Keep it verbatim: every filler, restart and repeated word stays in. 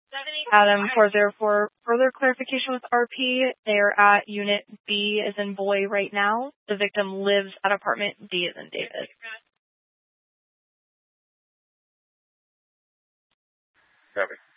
Adam four zero four, further clarification with R P. They are at Unit B as in boy right now. The victim lives at apartment D as in David. Copy.